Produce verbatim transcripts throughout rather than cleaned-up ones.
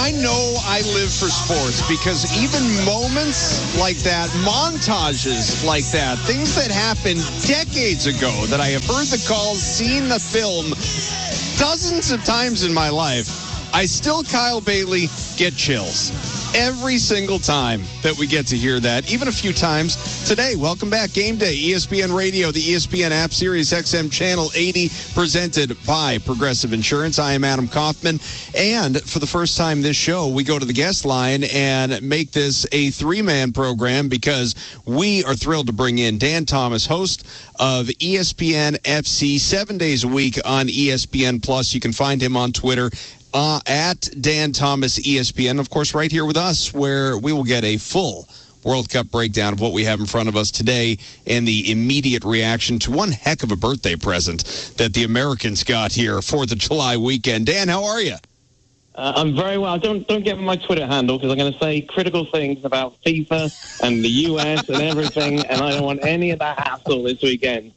I know I live for sports because even moments like that, montages like that, things that happened decades ago that I have heard the calls, seen the film dozens of times in my life, I still, Kyle Bailey, get chills. Every single time that we get to hear that, even a few times today. Welcome back. Game Day, E S P N Radio, the E S P N app, Sirius X M Channel eighty, presented by Progressive Insurance. I am Adam Kaufman. And for the first time this show, we go to the guest line and make this a three-man program because we are thrilled to bring in Dan Thomas, host of E S P N F C, seven days a week on E S P N Plus. You can find him on Twitter. Uh, at Dan Thomas E S P N, of course, right here with us, where we will get a full World Cup breakdown of what we have in front of us today and the immediate reaction to one heck of a birthday present that the Americans got here, fourth of July weekend. Dan, how are you? Uh, I'm very well. Don't don't get my Twitter handle because I'm going to say critical things about FIFA and the U S and everything, and I don't want any of that hassle this weekend.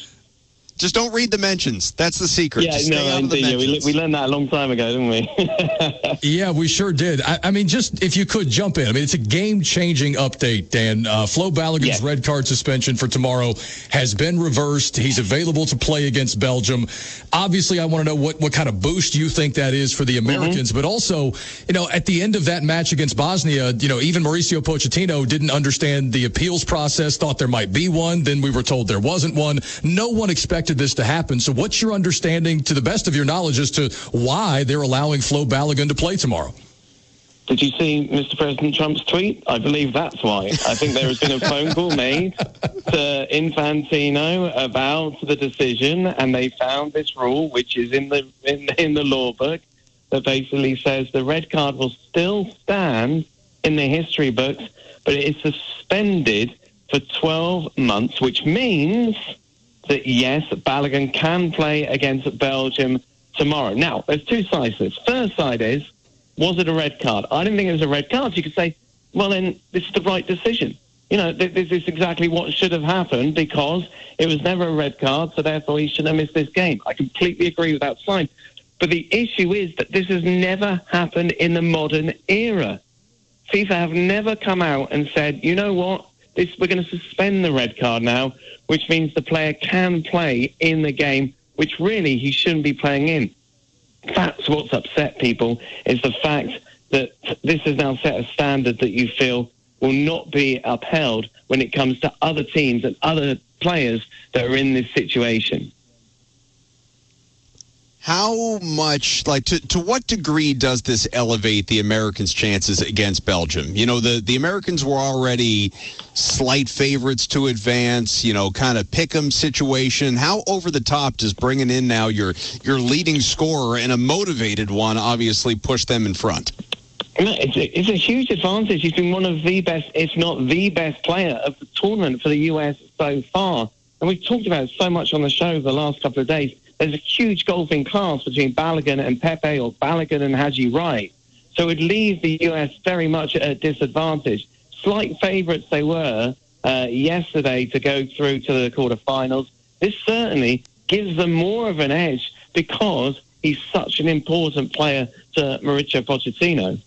Just don't read the mentions. That's the secret. Yeah, Just no, stay out of the yeah, we, we learned that a long time ago, didn't we? Yeah, we sure did. I, I mean, just if you could jump in. I mean, it's a game-changing update, Dan. Uh, Flo Balogun's yes. red card suspension for tomorrow has been reversed. He's available to play against Belgium. Obviously, I want to know what, what kind of boost you think that is for the Americans. Mm-hmm. But also, you know, at the end of that match against Bosnia, you know, even Mauricio Pochettino didn't understand the appeals process, thought there might be one. Then we were told there wasn't one. No one expected this to happen. So what's your understanding, to the best of your knowledge, as to why they're allowing Flo Balogun to play tomorrow? Did you see Mister President Trump's tweet? I believe that's why. I think there has been a phone call made to Infantino about the decision, and they found this rule, which is in the in, in the law book, that basically says the red card will still stand in the history books, but it is suspended for twelve months, which means that, yes, Balogun can play against Belgium tomorrow. Now, there's two sides to this. First side is, was it a red card? I didn't think it was a red card. You could say, well, then this is the right decision. You know, this is exactly what should have happened because it was never a red card, so therefore he shouldn't have missed this game. I completely agree with that side. But the issue is that this has never happened in the modern era. FIFA have never come out and said, you know what, this, we're going to suspend the red card now, which means the player can play in the game, which really he shouldn't be playing in. That's what's upset people, is the fact that this has now set a standard that you feel will not be upheld when it comes to other teams and other players that are in this situation. How much, like, to, to what degree does this elevate the Americans' chances against Belgium? You know, the, the Americans were already slight favorites to advance, you know, kind of pick-em situation. How over the top does bringing in now your, your leading scorer and a motivated one obviously push them in front? It's a, it's a huge advantage. He's been one of the best, if not the best player of the tournament for the U S so far. And we've talked about it so much on the show the last couple of days. There's a huge golfing class between Balogun and Pepe, or Balogun and Haji Wright. So it would leave the U S very much at a disadvantage. Slight favourites they were uh, yesterday to go through to the quarterfinals. This certainly gives them more of an edge because he's such an important player to Mauricio Pochettino.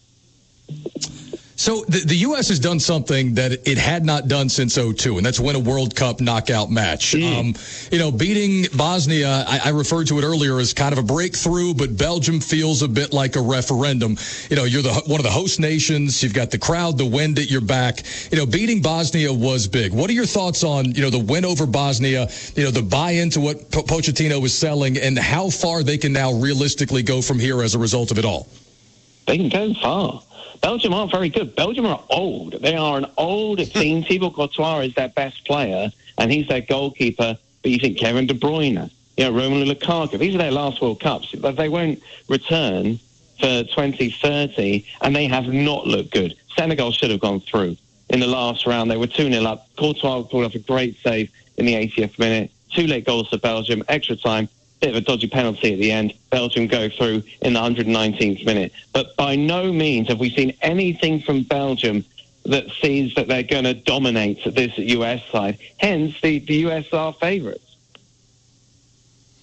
So the, the U S has done something that it had not done since oh two, and that's win a World Cup knockout match. Mm. Um, you know, beating Bosnia, I, I referred to it earlier as kind of a breakthrough, but Belgium feels a bit like a referendum. You know, you're the one of the host nations. You've got the crowd, the wind at your back. You know, beating Bosnia was big. What are your thoughts on, you know, the win over Bosnia, you know, the buy-in to what po- Pochettino is selling, and how far they can now realistically go from here as a result of it all? They can go far. Belgium aren't very good. Belgium are old. They are an old team. Thibaut Courtois is their best player, and he's their goalkeeper. But you think Kevin De Bruyne, you know, Romelu Lukaku, these are their last World Cups. But they won't return for twenty thirty, and they have not looked good. Senegal should have gone through in the last round. They were two nil up. Courtois pulled off a great save in the eightieth minute. Two late goals for Belgium, extra time. Bit of a dodgy penalty at the end. Belgium go through in the one hundred nineteenth minute. But by no means have we seen anything from Belgium that sees that they're going to dominate this U S side. Hence, the, the U S are favourites.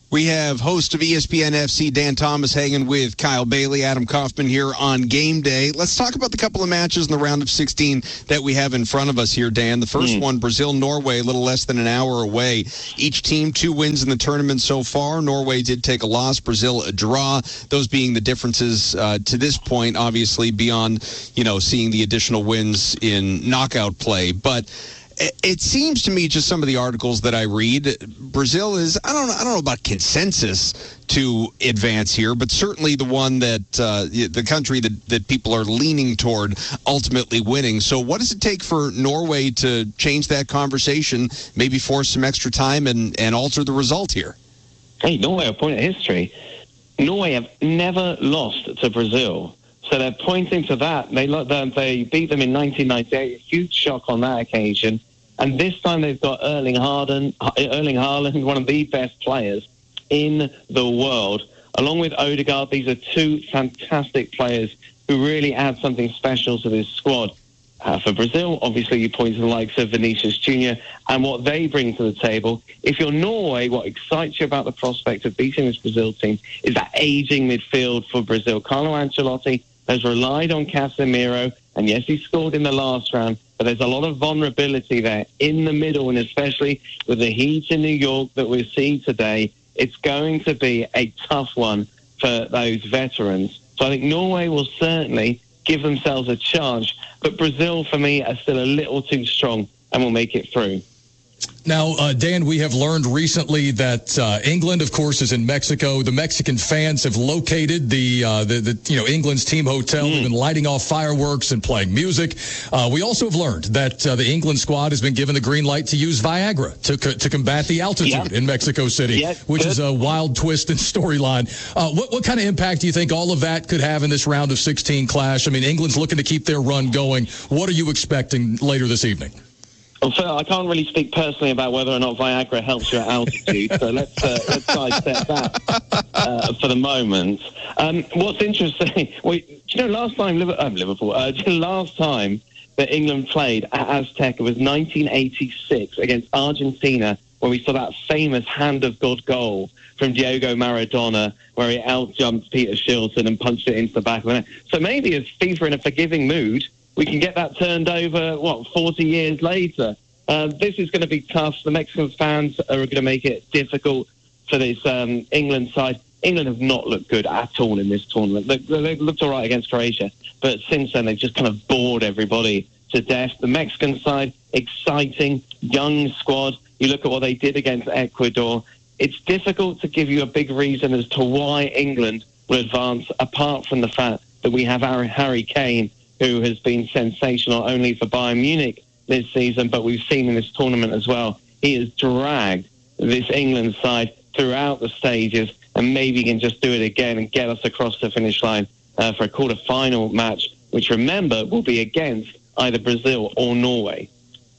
We have host of E S P N F C, Dan Thomas, hanging with Kyle Bailey, Adam Kaufman here on Game Day. Let's talk about the couple of matches in the round of sixteen that we have in front of us here, Dan. The first mm. one, Brazil-Norway, a little less than an hour away. Each team, two wins in the tournament so far. Norway did take a loss, Brazil a draw. Those being the differences uh, to this point, obviously, beyond, you know, seeing the additional wins in knockout play. But it seems to me, just some of the articles that I read, Brazil is, I don't know, I don't know about consensus to advance here, but certainly the one that uh, the country that, that people are leaning toward ultimately winning. So what does it take for Norway to change that conversation, maybe force some extra time and, and alter the result here? Hey, Norway, a point of history. Norway have never lost to Brazil. So they're pointing to that. They they beat them in nineteen ninety-eight, a huge shock on that occasion. And this time they've got Erling Haaland, Erling Haaland, one of the best players in the world. Along with Odegaard, these are two fantastic players who really add something special to this squad. Uh, for Brazil, obviously, you point to the likes of Vinicius Junior and what they bring to the table. If you're Norway, what excites you about the prospect of beating this Brazil team is that aging midfield for Brazil. Carlo Ancelotti has relied on Casemiro, and yes, he scored in the last round, but there's a lot of vulnerability there in the middle, and especially with the heat in New York that we're seeing today, it's going to be a tough one for those veterans. So I think Norway will certainly give themselves a chance, but Brazil, for me, are still a little too strong and will make it through. Now, uh, Dan, we have learned recently that uh, England, of course, is in Mexico. The Mexican fans have located the, uh, the, the you know, England's team hotel. Mm. They've been lighting off fireworks and playing music. Uh, we also have learned that uh, the England squad has been given the green light to use Viagra to to combat the altitude yeah. in Mexico City, yeah, which good. is a wild twist in storyline. Uh, what, what kind of impact do you think all of that could have in this round of sixteen clash? I mean, England's looking to keep their run going. What are you expecting later this evening? Well, Phil, I can't really speak personally about whether or not Viagra helps you at altitude, so let's uh, let's sidestep that uh, for the moment. Um, what's interesting, well, you know, last time Liverpool, uh, Liverpool uh, last time that England played at Azteca was nineteen eighty-six against Argentina, where we saw that famous hand of God goal from Diego Maradona, where he outjumped Peter Shilton and punched it into the back of the net. So maybe as FIFA in a forgiving mood, we can get that turned over, what, forty years later. Uh, this is going to be tough. The Mexican fans are going to make it difficult for this um, England side. England have not looked good at all in this tournament. They, they looked all right against Croatia, but since then they've just kind of bored everybody to death. The Mexican side, exciting, young squad. You look at what they did against Ecuador. It's difficult to give you a big reason as to why England will advance, apart from the fact that we have our Harry Kane, who has been sensational not only for Bayern Munich this season, but we've seen in this tournament as well. He has dragged this England side throughout the stages, and maybe he can just do it again and get us across the finish line uh, for a quarter-final match, which, remember, will be against either Brazil or Norway.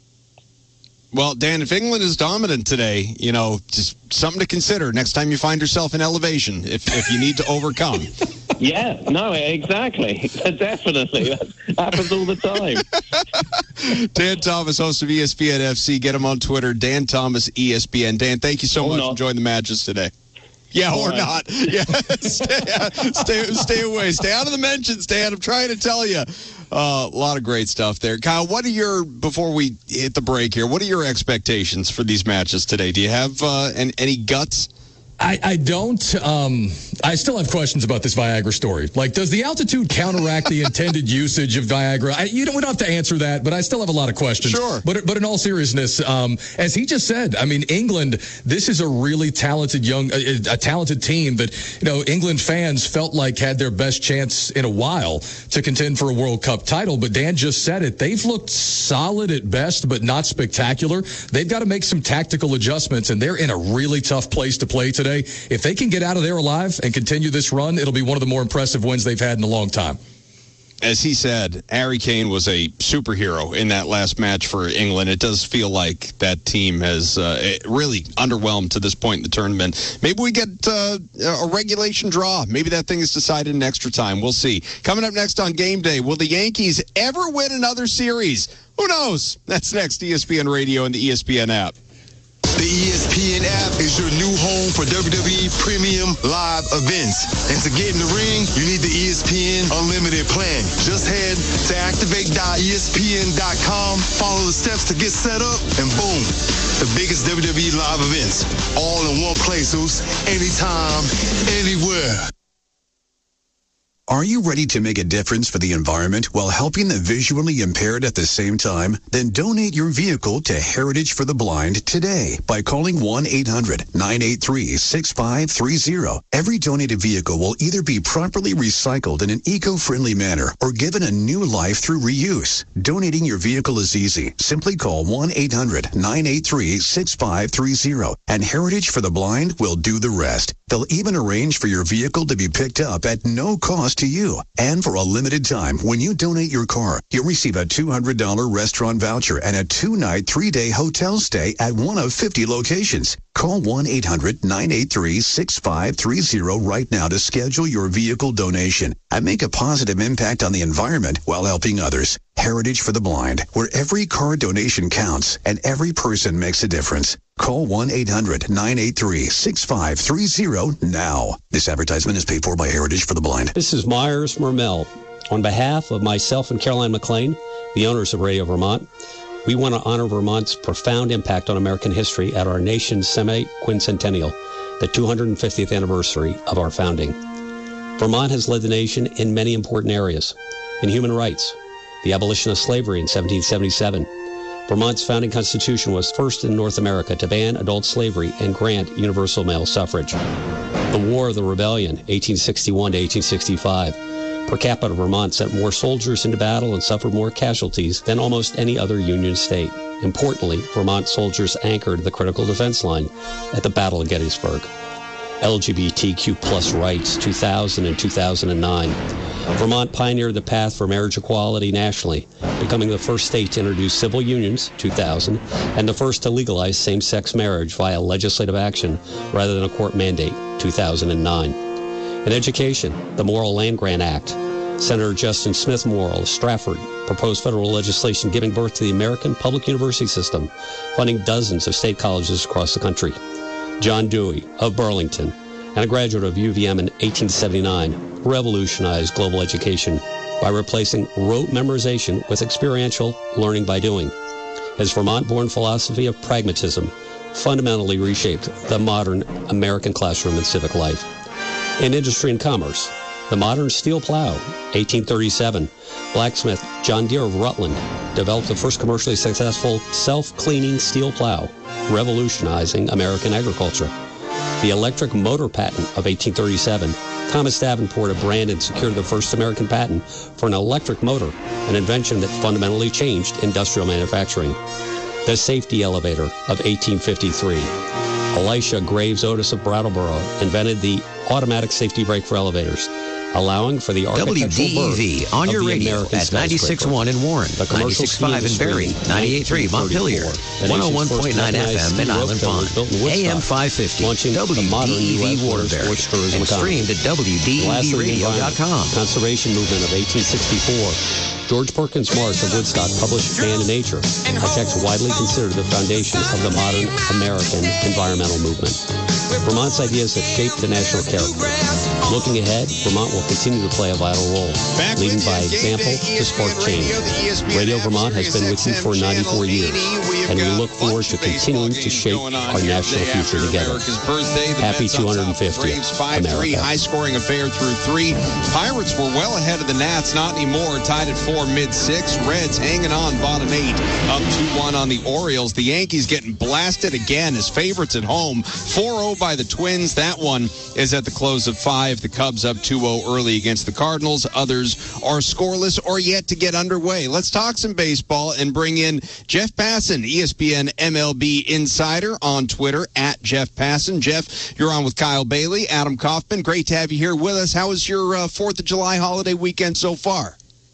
Well, Dan, if England is dominant today, you know, just something to consider next time you find yourself in elevation, if if you need to overcome. Yeah, no, exactly. Definitely. That happens all the time. Dan Thomas, host of E S P N F C. Get him on Twitter, Dan Thomas, E S P N. Dan, thank you so or much not. for joining the matches today. Yeah, all or right. not. Yeah, stay, stay, stay away. Stay out of the mentions, Dan. I'm trying to tell you. Uh, a lot of great stuff there. Kyle, what are your, before we hit the break here, what are your expectations for these matches today? Do you have uh, any, any guts? I, I don't. Um, I still have questions about this Viagra story. Like, does the altitude counteract the intended usage of Viagra? I, you don't, we don't have to answer that, but I still have a lot of questions. Sure. But but in all seriousness, um, as he just said, I mean, England, this is a really talented young, a, a talented team that, you know, England fans felt like had their best chance in a while to contend for a World Cup title. But Dan just said it. They've looked solid at best, but not spectacular. They've got to make some tactical adjustments, and they're in a really tough place to play today. If they can get out of there alive and continue this run, it'll be one of the more impressive wins they've had in a long time. As he said, Harry Kane was a superhero in that last match for England. It does feel like that team has uh, really underwhelmed to this point in the tournament. Maybe we get uh, a regulation draw. Maybe that thing is decided in extra time. We'll see. Coming up next on Game Day, will the Yankees ever win another series? Who knows? That's next. E S P N Radio and the E S P N app. The E S P N app is your new home home for W W E Premium Live events. And to get in the ring, you need the E S P N Unlimited plan. Just head to activate dot E S P N dot com, follow the steps to get set up, and boom, the biggest W W E live events, all in one place, Zeus, anytime, anywhere. Are you ready to make a difference for the environment while helping the visually impaired at the same time? Then donate your vehicle to Heritage for the Blind today by calling one eight hundred nine eight three six five three zero. Every donated vehicle will either be properly recycled in an eco-friendly manner or given a new life through reuse. Donating your vehicle is easy. Simply call one eight hundred nine eight three six five three zero and Heritage for the Blind will do the rest. They'll even arrange for your vehicle to be picked up at no cost to you. And for a limited time, when you donate your car, you'll receive a two hundred dollars restaurant voucher and a two-night, three-day hotel stay at one of fifty locations. Call one eight hundred nine eight three six five three zero right now to schedule your vehicle donation and make a positive impact on the environment while helping others. Heritage for the Blind, where every car donation counts and every person makes a difference. Call one eight hundred nine eight three six five three zero now. This advertisement is paid for by Heritage for the Blind. This is Myers Mermel. On behalf of myself and Caroline McLean, the owners of Radio Vermont, we want to honor Vermont's profound impact on American history at our nation's semi-quincentennial, the two hundred fiftieth anniversary of our founding. Vermont has led the nation in many important areas. In human rights, the abolition of slavery in seventeen seventy-seven. Vermont's founding constitution was first in North America to ban adult slavery and grant universal male suffrage. The War of the Rebellion, eighteen sixty-one to eighteen sixty-five. Per capita, Vermont sent more soldiers into battle and suffered more casualties than almost any other Union state. Importantly, Vermont soldiers anchored the critical defense line at the Battle of Gettysburg. L G B T Q plus rights, two thousand and two thousand nine. Vermont pioneered the path for marriage equality nationally, becoming the first state to introduce civil unions, two thousand, and the first to legalize same-sex marriage via legislative action rather than a court mandate, two thousand nine. In education, the Morrill Land Grant Act. Senator Justin Smith Morrill of Stratford proposed federal legislation giving birth to the American public university system, funding dozens of state colleges across the country. John Dewey of Burlington, and a graduate of U V M in eighteen seventy-nine, revolutionized global education by replacing rote memorization with experiential learning by doing. His Vermont-born philosophy of pragmatism fundamentally reshaped the modern American classroom and civic life. In industry and commerce, the modern steel plow, eighteen thirty-seven, blacksmith John Deere of Rutland developed the first commercially successful self-cleaning steel plow, revolutionizing American agriculture. The electric motor patent of eighteen thirty-seven, Thomas Davenport of Brandon secured the first American patent for an electric motor, an invention that fundamentally changed industrial manufacturing. The safety elevator of eighteen fifty-three. Elisha Graves Otis of Brattleboro invented the automatic safety brake for elevators, allowing for the architectural W D E V birth on of your the radio American at ninety-six point one in Warren, the commercial ninety-six point five in Barrie, ninety-eight point three Montpelier, one oh one point nine F M in Island Pond, A M five fifty, W D E V Waterbury, and streamed at W D E V radio dot com. Conservation movement of eighteen sixty-four. George Perkins Marsh of Woodstock published Man and Nature, a text widely considered the foundation of the modern American environmental movement. Vermont's ideas have shaped the national character. Looking ahead, Vermont will continue to play a vital role, leading by example to spark change. Radio Vermont has been with you for ninety-four years, and we look forward to continuing to shape our national future together. Happy two hundred fiftieth, America. High-scoring affair through three. Pirates were well ahead of the Nats, not anymore. Tied at four, mid-six. Reds hanging on, bottom eight. Up two one on the Orioles. The Yankees getting blasted again as favorites at home. four oh by the Twins. That one is at the close of five. The Cubs up two oh early against the Cardinals. Others are scoreless or yet to get underway. Let's talk some baseball and bring in Jeff Passan, E S P N M L B insider on Twitter, at Jeff Passan. Jeff, you're on with Kyle Bailey, Adam Kaufman. Great to have you here with us. How was your uh, fourth of July holiday weekend so far?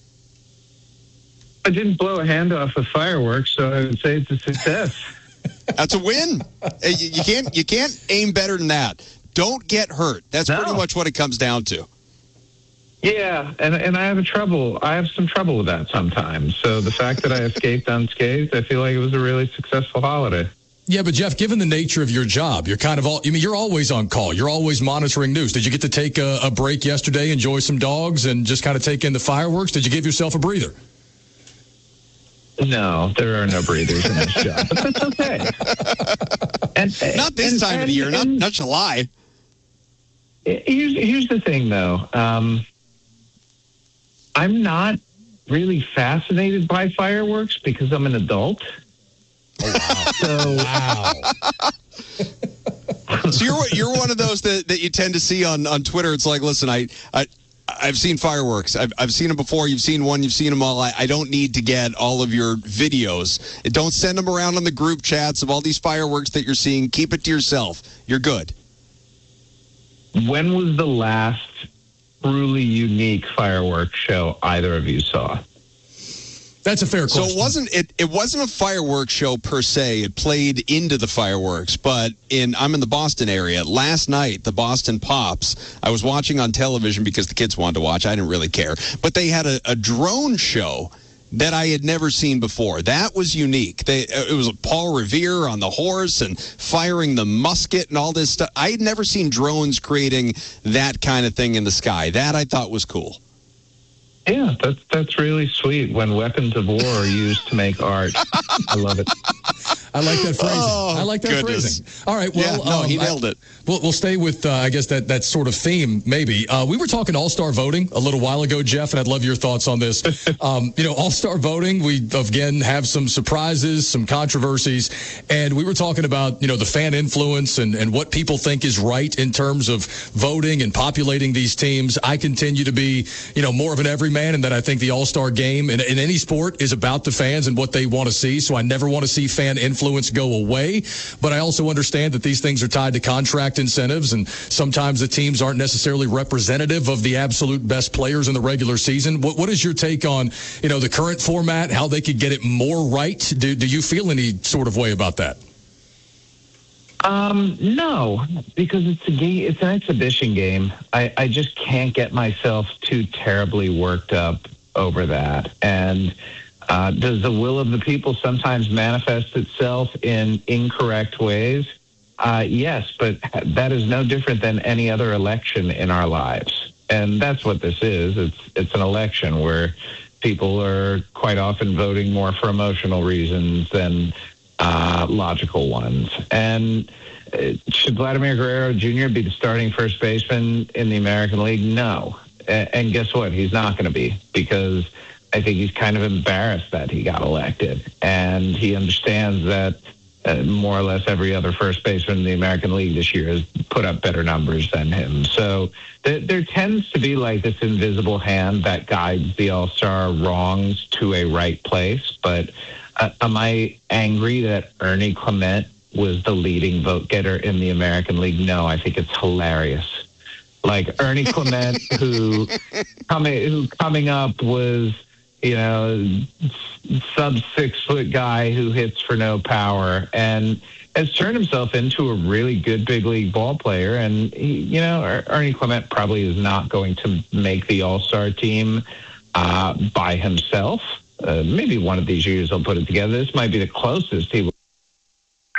I didn't blow a hand off with fireworks, so I would say it's a success. That's a win. You can't you can't aim better than that. Don't get hurt. That's no. pretty much what it comes down to. Yeah, and and I have a trouble. I have some trouble with that sometimes. So the fact that I escaped unscathed, I feel like it was a really successful holiday. Yeah, but Jeff, given the nature of your job, you're kind of all, I mean, you're always on call. You're always monitoring news. Did you get to take a, a break yesterday, enjoy some dogs, and just kind of take in the fireworks? Did you give yourself a breather? No, there are no breathers in this job, but that's okay. And, not this and, time and, of the year, not, and, not July. Here's, here's the thing, though. Um, I'm not really fascinated by fireworks because I'm an adult. Oh, wow. So, wow. So you're you're one of those that, that you tend to see on, on Twitter. It's like, listen, I, I I've seen fireworks. I've I've seen them before. You've seen one. You've seen them all. I, I don't need to get all of your videos. Don't send them around on the group chats of all these fireworks that you're seeing. Keep it to yourself. You're good. When was the last truly unique fireworks show either of you saw? That's a fair question. So it wasn't it, it wasn't a fireworks show per se. It played into the fireworks, but in I'm in the Boston area. Last night, the Boston Pops, I was watching on television because the kids wanted to watch. I didn't really care. But they had a, a drone show that I had never seen before. That was unique. They, it was Paul Revere on the horse and firing the musket and all this stuff. I had never seen drones creating that kind of thing in the sky. That I thought was cool. Yeah, that's that's really sweet when weapons of war are used to make art. I love it. I like that phrasing. Oh, I like that goodness. phrasing. All right, well, yeah, no, um, he nailed I, it. We'll, we'll stay with, uh, I guess, that, that sort of theme, maybe. Uh, we were talking all-star voting a little while ago, Jeff, and I'd love your thoughts on this. um, you know, all-star voting, we, again, have some surprises, some controversies, and we were talking about, you know, the fan influence and, and what people think is right in terms of voting and populating these teams. I continue to be, you know, more of an everyman, and that I think the all-star game in, in any sport is about the fans and what they want to see, so I never want to see fan influence go away, but I also understand that these things are tied to contract incentives, and sometimes the teams aren't necessarily representative of the absolute best players in the regular season. What What is your take on, you know, the current format, how they could get it more right? Do, do you feel any sort of way about that? Um, no, because it's a game. It's an exhibition game. I, I just can't get myself too terribly worked up over that. And uh, does the will of the people sometimes manifest itself in incorrect ways? Uh, yes, but that is no different than any other election in our lives. And that's what this is. It's it's an election where people are quite often voting more for emotional reasons than uh, logical ones. And uh, should Vladimir Guerrero Junior be the starting first baseman in the American League? No. A- and guess what? He's not going to be, because I think he's kind of embarrassed that he got elected. And he understands that uh, more or less every other first baseman in the American League this year has put up better numbers than him. So th- there tends to be like this invisible hand that guides the All-Star wrongs to a right place. But uh, am I angry that Ernie Clement was the leading vote getter in the American League? No, I think it's hilarious. Like Ernie Clement, who coming who coming up was, you know, sub six foot guy who hits for no power and has turned himself into a really good big league ball player. And he, you know, er- Ernie Clement probably is not going to make the All-Star team uh, by himself. Uh, maybe one of these years he'll put it together. This might be the closest he will